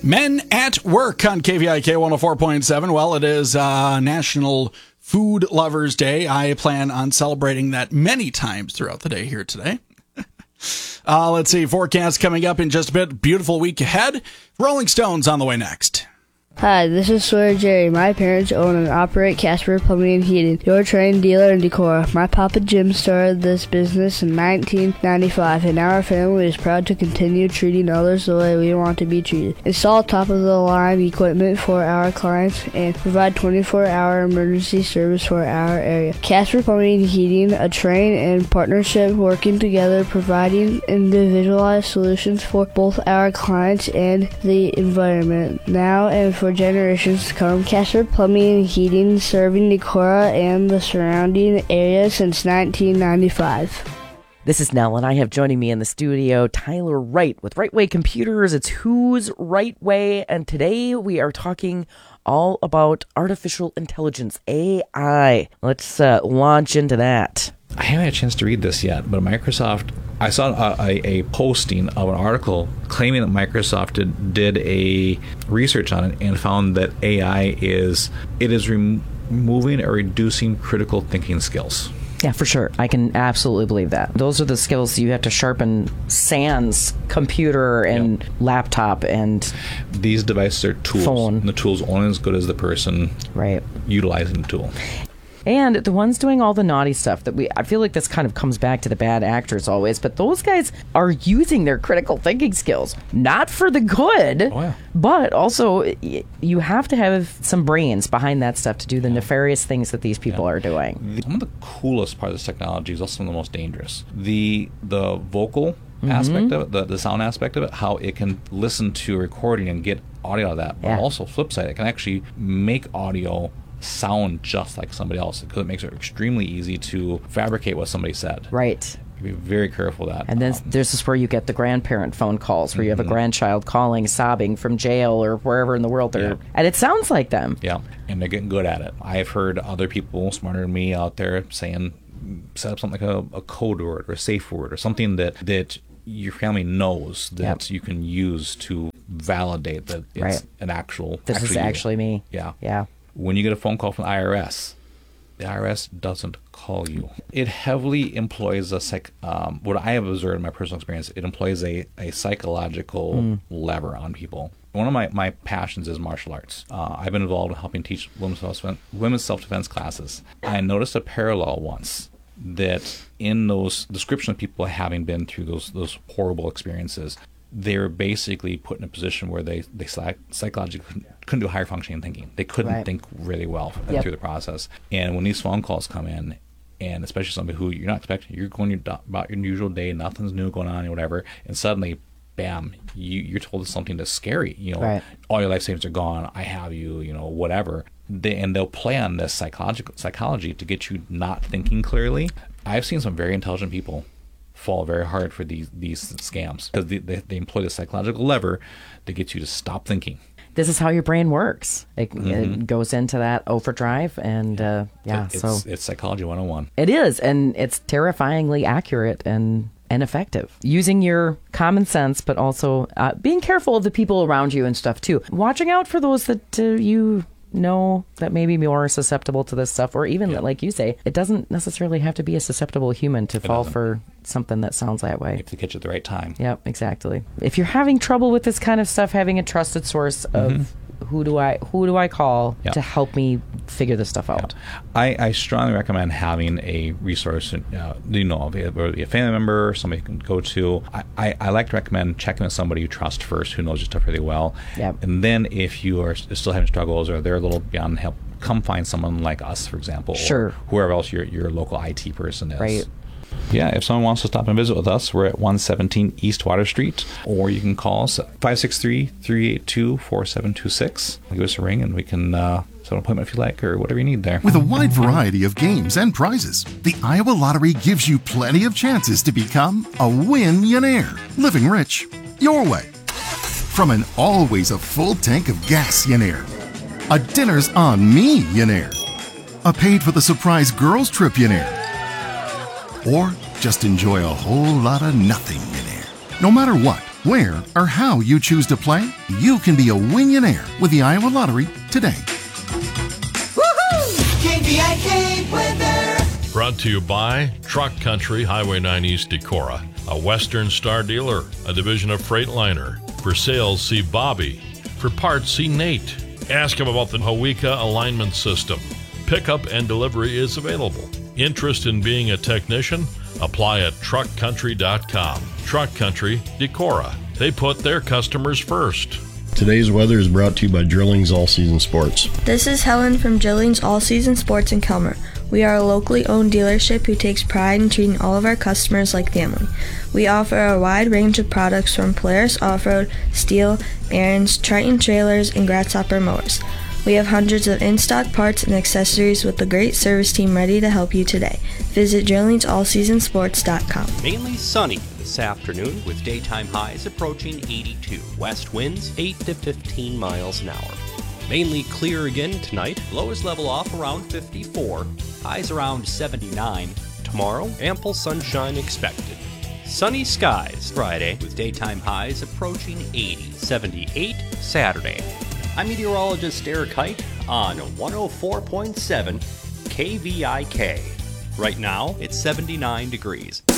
Men at Work on KVIK 104.7. Well, it is National Food Lovers Day. I plan on celebrating that many times throughout the day here today. Let's see, forecast coming up in just a bit. Beautiful week ahead. Rolling Stones on the way next. Hi, this is Sawyer Jerry. My parents own and operate Casper Plumbing and Heating, your trained dealer in Decorah. My Papa Jim started this business in 1995, and our family is proud to continue treating others the way we want to be treated. Install top-of-the-line equipment for our clients and provide 24-hour emergency service for our area. Casper Plumbing and Heating, a train and partnership working together, providing individualized solutions for both our clients and the environment. Now and for generations to come, Casper Plumbing and Heating, serving Decorah and the surrounding area since 1995. This is Nell, and I have joining me in the studio Tyler Wright with Right Way Computers. It's Who's Right Way, and today we are talking all about artificial intelligence, AI. Let's launch into that. I haven't had a chance to read this yet, but Microsoft, I saw a posting of an article claiming that Microsoft did a research on it and found that AI is removing or reducing critical thinking skills. Yeah, for sure. I can absolutely believe that. Those are the skills you have to sharpen sans computer and laptop and these devices are tools. Phone. And the tool's only as good as the person utilizing the tool. And the ones doing all the naughty stuff I feel like this kind of comes back to the bad actors always, but those guys are using their critical thinking skills, not for the good, but also you have to have some brains behind that stuff to do the nefarious things that these people are doing. One of the coolest parts of this technology is also some of the most dangerous. The vocal aspect of it, the sound aspect of it, how it can listen to a recording and get audio out of that, but also flip side, it can actually make audio sound just like somebody else because it makes it extremely easy to fabricate what somebody said. Right. Be very careful of that. And then there's this where you get the grandparent phone calls where you have a grandchild calling, sobbing from jail or wherever in the world they're and it sounds like them. Yeah, and they're getting good at it. I've heard other people smarter than me out there saying, set up something like a code word or a safe word or something that your family knows that you can use to validate that it's an actual... This is actually me. Yeah. Yeah. When you get a phone call from the IRS doesn't call you. It heavily employs what I have observed in my personal experience, it employs a psychological lever on people. One of my passions is martial arts. I've been involved in helping teach women's self-defense classes. I noticed a parallel once that in those descriptions of people having been through those horrible experiences, they were basically put in a position where they psychologically couldn't do higher functioning thinking. They couldn't think really well through the process. And when these phone calls come in, and especially somebody who you're not expecting, you're going about your usual day, nothing's new going on or whatever, and suddenly, bam, you're told something that's scary. All your life savings are gone. I have you, whatever. They'll play on this psychology to get you not thinking clearly. I've seen some very intelligent people fall very hard for these scams because they employ the psychological lever to get you to stop thinking. This is how your brain works. It goes into that overdrive, and it's psychology 101. It is, and it's terrifyingly accurate and effective. Using your common sense, but also being careful of the people around you and stuff too. Watching out for those that you know that may be more susceptible to this stuff, or even like you say, it doesn't necessarily have to be a susceptible human to fall for something that sounds that way. You have to catch it at the right time. Yep, exactly. If you're having trouble with this kind of stuff, having a trusted source of who do I call to help me figure this stuff out? I strongly recommend having a resource, if a family member, somebody you can go to. I like to recommend checking with somebody you trust first, who knows your stuff really well. Yep. And then if you are still having struggles or they're a little beyond help, come find someone like us, for example, or whoever else your local IT person is. Right. Yeah, if someone wants to stop and visit with us, we're at 117 East Water Street, or you can call us at 563-382-4726. Give us a ring and we can set an appointment if you like, or whatever you need there. With a wide variety of games and prizes, the Iowa Lottery gives you plenty of chances to become a win-yonaire, living rich your way. From an always a full tank of gas-yonaire, a dinner's on me-yonaire, a paid for the surprise girls trip-yonaire, or just enjoy a whole lot of nothing-yonaire. No matter what, Where or how you choose to play, you can be a Winionaire with the Iowa Lottery today. KVIK weather. Brought to you by Truck Country, Highway 9 East Decorah, a Western Star dealer, a division of Freightliner. For sales, see Bobby. For parts, see Nate. Ask him about the Hawika alignment system. Pickup and delivery is available. Interest in being a technician? Apply at truckcountry.com. Truck Country, Decorah. They put their customers first. Today's weather is brought to you by Drillings All Season Sports. This is Helen from Drillings All Season Sports in Kelmer. We are a locally owned dealership who takes pride in treating all of our customers like family. We offer a wide range of products from Polaris Off-Road, Steel, Ariens, Triton trailers, and Grasshopper mowers. We have hundreds of in-stock parts and accessories with a great service team ready to help you today. Visit DrillingsAllSeasonSports.com. Mainly sunny this afternoon with daytime highs approaching 82. West winds 8 to 15 miles an hour. Mainly clear again tonight. Lows level off around 54. Highs around 79. Tomorrow, ample sunshine expected. Sunny skies Friday with daytime highs approaching 80. 78 Saturday. I'm meteorologist Eric Height on 104.7 KVIK. Right now, it's 79 degrees.